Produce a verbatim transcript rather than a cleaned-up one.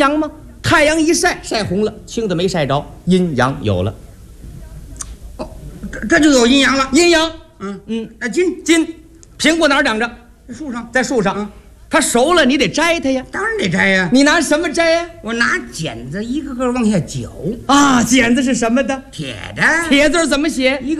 阳吗？太阳一晒，晒红了，青的没晒着，阴阳有了。 哦，这这就有阴阳了。 阴阳， 嗯嗯， 那金金，苹果哪儿长着？ 在树上， 在树上。 嗯它熟了，你得摘它呀。 当然得摘呀。 你拿什么摘呀？ 我拿剪子一个个往下绞。 啊，剪子是什么的？ 铁的。 铁字怎么写？ 一个